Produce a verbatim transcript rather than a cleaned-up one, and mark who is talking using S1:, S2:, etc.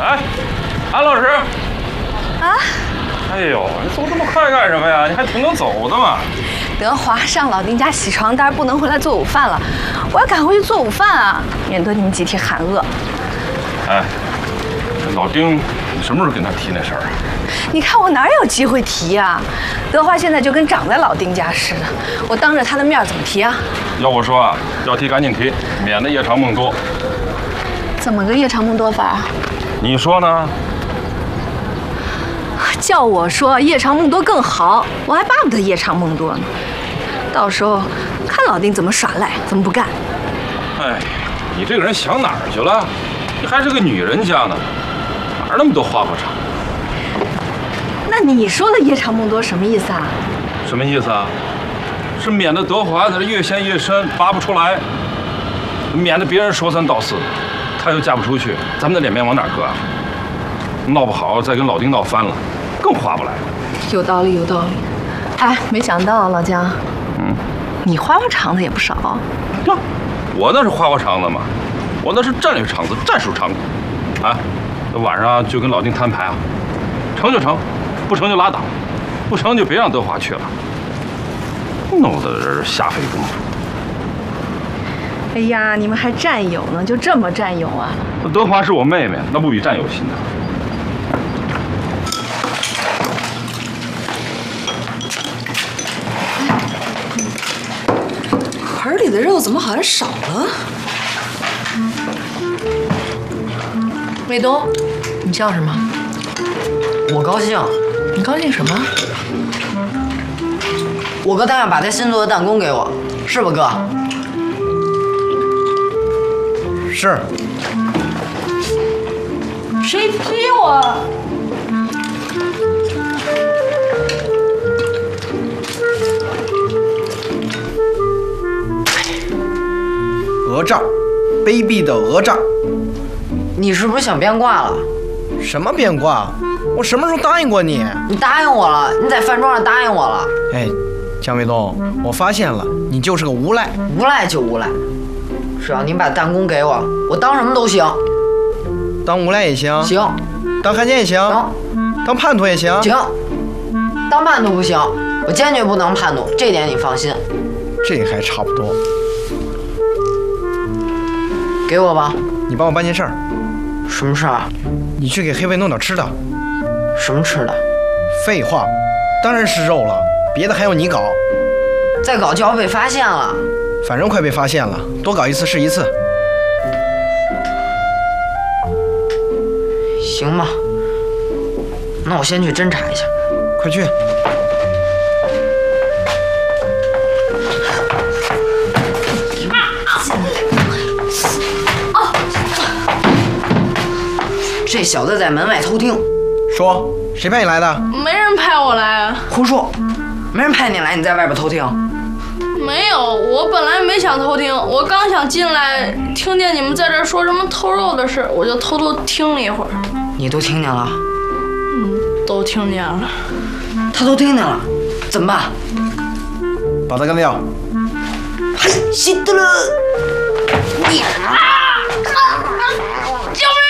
S1: 哎，安老师。
S2: 啊？
S1: 哎呦，你走这么快干什么呀？你还挺能走的嘛。
S2: 德华上老丁家洗床单，不能回来做午饭了，我要赶回去做午饭啊，免得你们集体喊饿。
S1: 哎，老丁，你什么时候跟他提那事儿啊？
S2: 你看我哪有机会提呀？德华现在就跟长在老丁家似的，我当着他的面怎么提啊？
S1: 要我说啊，要提赶紧提，免得夜长梦多。
S2: 怎么个夜长梦多法？
S1: 你说呢？
S2: 叫我说夜长梦多更好，我还巴不得夜长梦多呢。到时候看老丁怎么耍赖，怎么不干。
S1: 哎，你这个人想哪儿去了？你还是个女人家呢，哪那么多花花肠？
S2: 那你说的夜长梦多什么意思啊？
S1: 什么意思啊？是免得德华在这越陷越深，拔不出来，免得别人说三道四，他又嫁不出去，咱们的脸面往哪搁啊？闹不好再跟老丁闹翻了，更划不来。
S2: 有道理，有道理。哎，没想到老姜，
S1: 嗯，
S2: 你花花肠子也不少。
S1: 呀，我那是花花肠子嘛，我那是战略肠子、战术肠子。啊，晚上就跟老丁摊牌啊，成就成，不成就拉倒，不成就别让德华去了，弄得人瞎费功夫。
S2: 哎呀，你们还战友呢，就这么战友啊？
S1: 德华是我妹妹，那不比战友亲呢。
S3: 盆里的肉怎么好像少了？卫东，你笑什么？
S4: 我高兴。
S3: 你高兴什么？
S4: 我哥答应把他新做的弹弓给我，是吧，哥？
S5: 是。
S2: 谁踢我？
S5: 讹诈，卑鄙的讹诈！
S4: 你是不是想变卦了？
S5: 什么变卦？我什么时候答应过你？
S4: 你答应我了，你在饭桌上答应我了。
S5: 哎，姜卫东，我发现了，你就是个无赖。
S4: 无赖就无赖，只要你把弹弓给我，我当什么都行。
S5: 当无赖也行。
S4: 行。
S5: 当汉奸也行。
S4: 行。
S5: 当叛徒也行。
S4: 行。当叛徒不行，我坚决不能叛徒，这点你放心。
S5: 这还差不多。
S4: 给我吧。
S5: 你帮我办件事儿。
S4: 什么事儿？
S5: 你去给黑卫弄点吃的。
S4: 什么吃的？
S5: 废话，当然是肉了，别的还要你搞。
S4: 再搞就要被发现了。
S5: 反正快被发现了，多搞一次是一次。
S4: 行吧，那我先去侦查一下。
S5: 快去。这小子在门外偷听。 说，谁派你来的？
S6: 没人派我来啊！
S4: 胡说，没人派你来，你在外边偷听？
S6: 没有，我本来没想偷听，我刚想进来，听见你们在这说什么偷肉的事，我就偷偷听了一会儿。
S4: 你都听见了？
S6: 嗯，都听见了。
S4: 他都听见了，怎么办？
S5: 把他干掉。
S4: 嘿，西德勒！你啊！
S6: 救命！